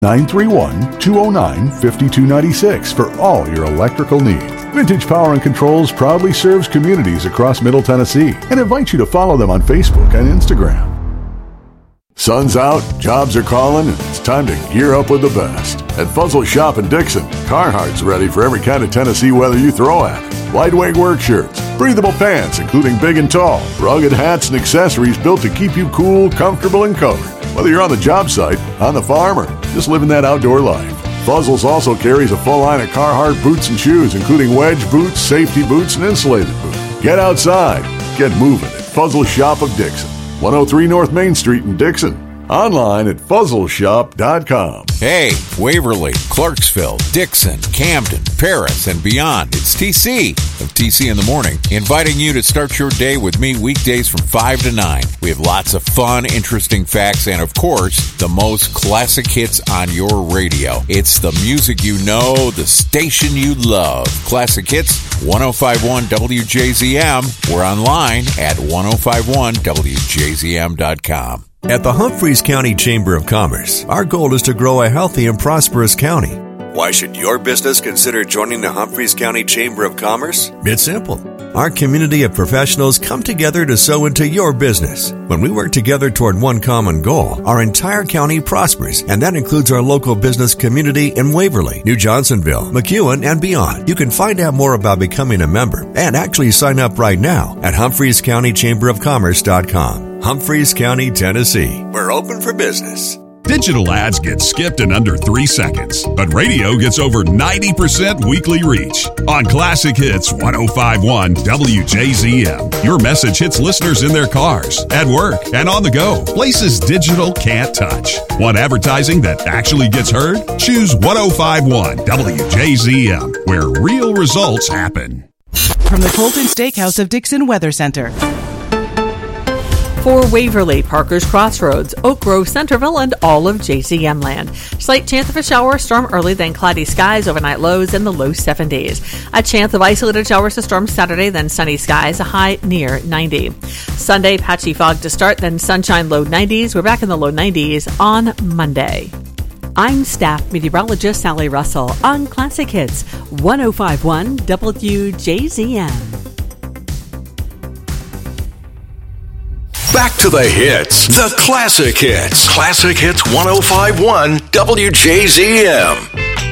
931-209-5296 for all your electrical needs. Vintage Power and Controls proudly serves communities across Middle Tennessee and invites you to follow them on Facebook and Instagram. Sun's out, jobs are calling, and it's time to gear up with the best. At Fuzzle Shop in Dixon, Carhartt's ready for every kind of Tennessee weather you throw at it. Lightweight work shirts, breathable pants, including big and tall, rugged hats and accessories built to keep you cool, comfortable, and covered. Whether you're on the job site, on the farm, or just living that outdoor life. Fuzzles also carries a full line of Carhartt boots and shoes, including wedge boots, safety boots, and insulated boots. Get outside. Get moving at Fuzzle Shop of Dixon. 103 North Main Street in Dixon. Online at fuzzleshop.com. Hey, Waverly, Clarksville, Dixon, Camden, Paris, and beyond. It's TC of TC in the Morning, inviting you to start your day with me weekdays from 5 to 9. We have lots of fun, interesting facts, and of course, the most classic hits on your radio. It's the music you know, the station you love. Classic Hits, 105.1 WJZM. We're online at 105.1WJZM.com. At the Humphreys County Chamber of Commerce, our goal is to grow a healthy and prosperous county. Why should your business consider joining the Humphreys County Chamber of Commerce? It's simple. Our community of professionals come together to sow into your business. When we work together toward one common goal, our entire county prospers, and that includes our local business community in Waverly, New Johnsonville, McEwen, and beyond. You can find out more about becoming a member and actually sign up right now at HumphreysCountyChamberOfCommerce.com. Humphreys County, Tennessee. We're open for business. Digital ads get skipped in under 3 seconds, but radio gets over 90% weekly reach. On Classic Hits 105.1 WJZM, your message hits listeners in their cars, at work, and on the go. Places digital can't touch. Want advertising that actually gets heard? Choose 105.1 WJZM, where real results happen. From the Colton Steakhouse of Dixon Weather Center. For Waverly, Parker's Crossroads, Oak Grove, Centerville, and all of JZM land. Slight chance of a shower or storm early, then cloudy skies, overnight lows in the low 70s. A chance of isolated showers to storms Saturday, then sunny skies, a high near 90. Sunday, patchy fog to start, then sunshine, low 90s. We're back in the low 90s on Monday. I'm staff meteorologist Sally Russell on Classic Hits 105.1 WJZM. Back to the hits, the classic hits. Classic Hits 105.1 WJZM.